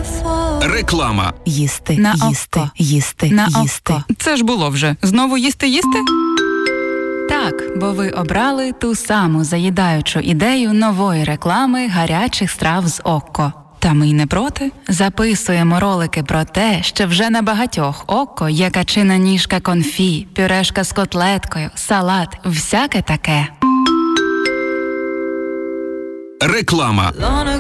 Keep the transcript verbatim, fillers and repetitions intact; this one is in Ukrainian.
Реклама. Їсти, На їсти, око. їсти, На їсти. око. Це ж було вже. Знову їсти-їсти? Так, бо ви обрали ту саму заїдаючу ідею нової реклами гарячих страв з Окко. Та ми й не проти. Записуємо ролики про те, що вже на багатьох Окко є качина ніжка конфі, пюрешка з котлеткою, салат, всяке таке. Реклама.